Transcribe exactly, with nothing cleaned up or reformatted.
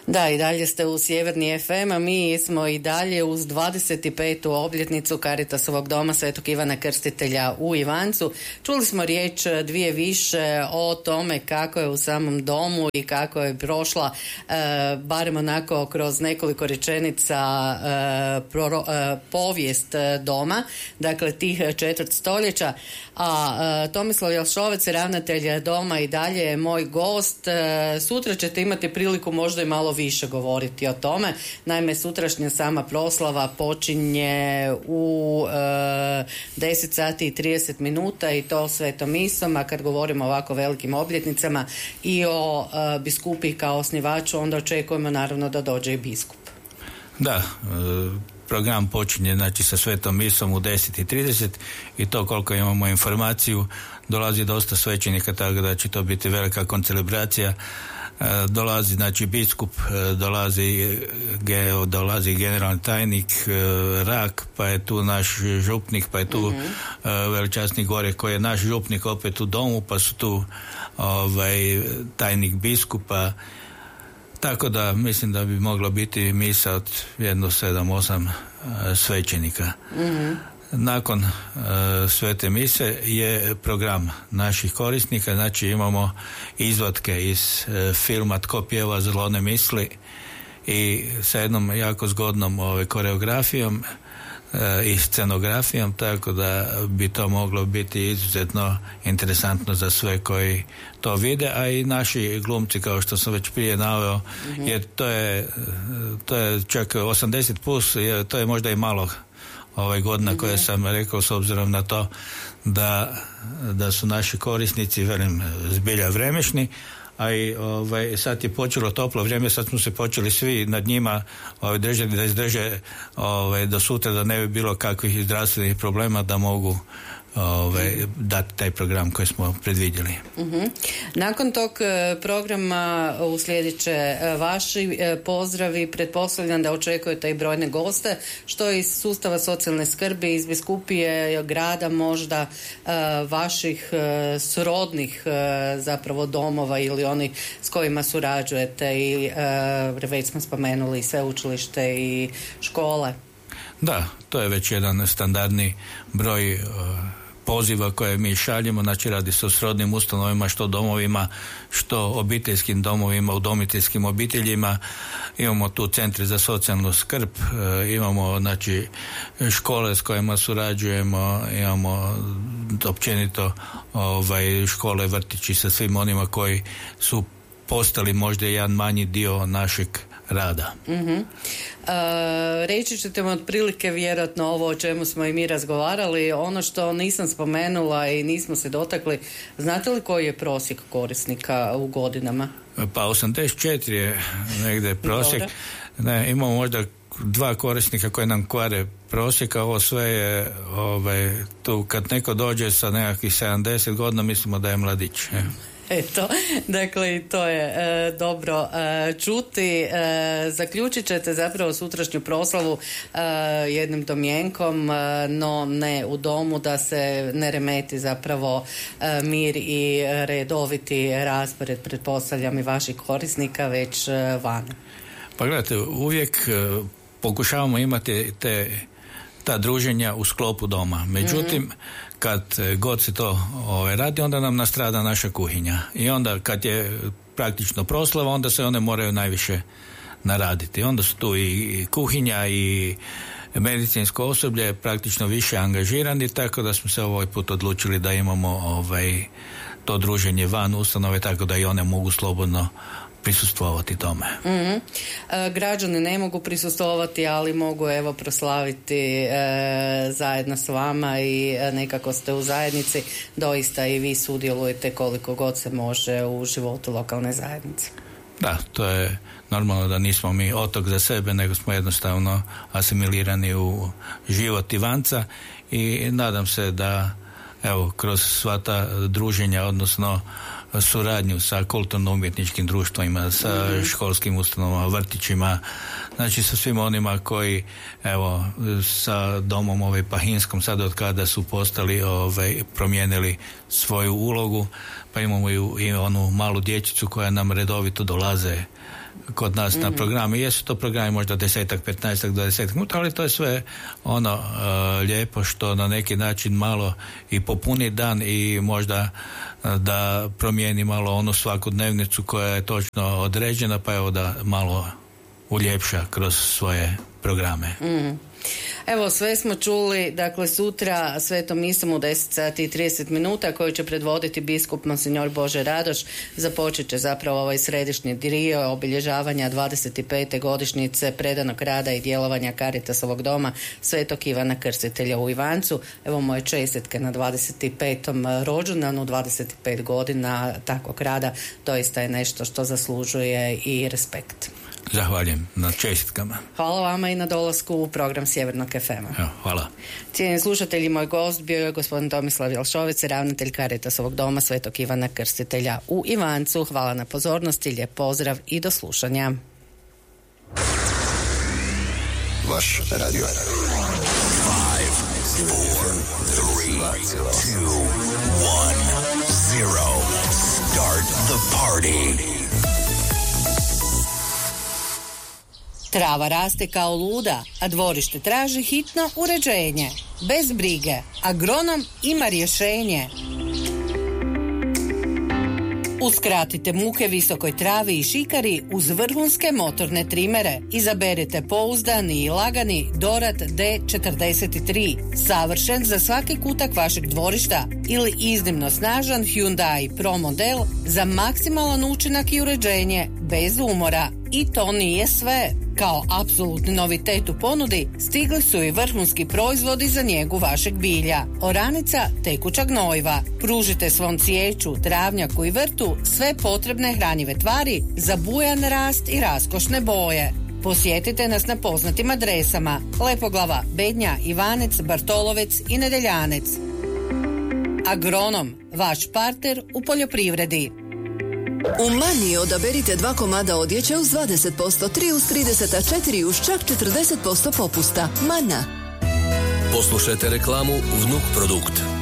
Da, i dalje ste u Sjeverni ef em, a mi smo i dalje uz dvadeset petu obljetnicu Caritasovog doma Svetog Ivana Krstitelja u Ivancu. Čuli smo riječ dvije više o tome kako je u samom domu i kako je prošla, e, barem onako kroz nekoliko rečenica, e, pro, e, povijest doma, dakle tih četvrt stoljeća. A e, Tomislav Jelšovec, ravnatelj doma, i dalje je moj gost. E, sutra ćete imati priliku možda i malo više govoriti o tome. Naime, sutrašnja sama proslava počinje u e, deset sati i trideset minuta i to svetom misom, a kad govorimo o ovako velikim obljetnicama i o e, biskupi kao osnivaču, onda očekujemo naravno da dođe i biskup. Da, e, program počinje znači sa svetom misom u deset i trideset i to koliko imamo informaciju, dolazi dosta svećenika, tako da će to biti velika koncelebracija. Dolazi znači biskup, dolazi, dolazi generalni tajnik Rak, pa je tu naš župnik, pa je tu mm-hmm. veličasni Gore koji je naš župnik opet u domu, pa su tu ovaj, tajnik biskupa, tako da mislim da bi moglo biti misa od jedno sedam, osam svećenika. Mm-hmm. Nakon uh, svete mise je program naših korisnika, znači imamo izvatke iz uh, filma Tko pjeva zlone misli i sa jednom jako zgodnom ove, koreografijom uh, i scenografijom, tako da bi to moglo biti izuzetno interesantno za sve koji to vide, a i naši glumci, kao što sam već prije naveo, mm-hmm. jer to je, to je čak osamdeset plus, je, to je možda i malo ovaj godina mm-hmm. koje sam rekao, s obzirom na to da, da su naši korisnici, velim, zbilja vremešni, a i ovaj, sad je počelo toplo vrijeme, sad smo se počeli svi nad njima ovaj, držati da izdrže ovaj, do sutra, da ne bi bilo kakvih zdravstvenih problema, da mogu Ove, dati taj program koji smo predvidjeli. Uh-huh. Nakon tog programa uslijedit će vaši pozdravi, pretpostavljam da očekujete i brojne goste, što iz sustava socijalne skrbi, iz biskupije grada, možda vaših srodnih zapravo domova ili oni s kojima surađujete, i već smo spomenuli sveučilište i škole. Da, to je već jedan standardni broj poziva koje mi šaljemo, znači radi se o srodnim ustanovima, što domovima, što obiteljskim domovima, udomiteljskim obiteljima. Imamo tu centri za socijalnu skrb, imamo znači škole s kojima surađujemo, imamo općenito ovaj, škole, vrtići sa svim onima koji su postali možda jedan manji dio našeg rada. Uh-huh. Uh, reći ćete mi otprilike vjerojatno ovo o čemu smo i mi razgovarali, ono što nisam spomenula i nismo se dotakli, znate li koji je prosjek korisnika u godinama? Pa osamdeset četiri je negdje prosjek. Ne, imamo možda dva korisnika koji nam kvare prosjeka, ovo sve je ovaj, tu kad neko dođe sa nekakvih sedamdeset godina, mislimo da je mladić. Je. Eto, dakle i to je e, dobro e, čuti. E, zaključit ćete zapravo sutrašnju proslavu e, jednim domjenkom, e, no ne u domu, da se ne remeti zapravo e, mir i redoviti raspored, pretpostavljam, i vaših korisnika, već e, van. Pa gledajte, uvijek e, pokušavamo imati te ta druženja u sklopu doma. Međutim, mm-hmm. kad god se to ovaj, radi, onda nam nastrada naša kuhinja. I onda kad je praktično proslava, onda se one moraju najviše naraditi. Onda su tu i kuhinja i medicinsko osoblje praktično više angažirani, tako da smo se ovaj put odlučili da imamo ovaj, to druženje van ustanove, tako da i one mogu slobodno prisustvovati tome. Mm-hmm. E, građani ne mogu prisustvovati, ali mogu evo proslaviti e, zajedno s vama i e, nekako ste u zajednici, doista i vi sudjelujete koliko god se može u životu lokalne zajednice. Da, to je normalno da nismo mi otok za sebe, nego smo jednostavno asimilirani u život Ivanca i nadam se da evo kroz sva ta druženja, odnosno suradnju sa kulturno-umjetničkim društvima, sa mm-hmm. školskim ustanovama, vrtićima, znači sa svim onima koji, evo, sa domom ovaj Pahinskom, sad od kada su postali, ovaj, promijenili svoju ulogu, pa imamo i, i onu malu dječicu koja nam redovito dolaze kod nas mm-hmm. na programi. Jesu to programi možda desetak, petnaestak, dvadesetak minuta, ali to je sve ono uh, lijepo što na neki način malo i popuni dan i možda uh, da promijeni malo onu svakodnevnicu koja je točno određena, pa evo da malo uljepša kroz svoje programe. Mm. Evo, sve smo čuli, dakle sutra svetom misom u deset sati i trideset minuta koju će predvoditi biskup Monsignor Bože Radoš. Započet će zapravo ovaj središnji dio obilježavanja dvadeset pete godišnjice predanog rada i djelovanja Caritasovog doma Svetog Ivana Krstitelja u Ivancu. Evo moje čestitke na dvadeset petom rođendanu, dvadeset pet godina takvog rada, doista je nešto što zaslužuje i respekt. Zahvaljujem na čestitkama. Hvala vama i na dolasku u program Sjevernog ef ema. Evo, hvala. Cijenjeni slušatelji, moj gost bio je gospodin Tomislav Jelšovec, ravnatelj Caritasovog doma Svetog Ivana Krstitelja u Ivancu. Hvala na pozornosti, lijep pozdrav i do slušanja. Vaš radio. five, four, three, two, one, zero. Start the party. Trava raste kao luda, a dvorište traži hitno uređenje. Bez brige, agronom ima rješenje. Uskratite muke visokoj travi i šikari uz vrhunske motorne trimere. Izaberite pouzdani i lagani Dorad D četrdeset tri, savršen za svaki kutak vašeg dvorišta, ili iznimno snažan Hyundai Pro model za maksimalan učinak i uređenje bez umora. I to nije sve. Kao apsolutni novitet u ponudi stigli su i vrhunski proizvodi za njegu vašeg bilja. Oranica, tekuća gnojiva. Pružite svom cvijeću, travnjaku i vrtu sve potrebne hranjive tvari za bujan rast i raskošne boje. Posjetite nas na poznatim adresama: Lepoglava, Bednja, Ivanec, Bartolovec i Nedeljanec. Agronom, vaš partner u poljoprivredi. U Mani odaberite dva komada odjeće uz dvadeset posto, tri uz trideset, a četiri uz čak četrdeset posto popusta. Mana. Poslušajte reklamu Vnuk produkt.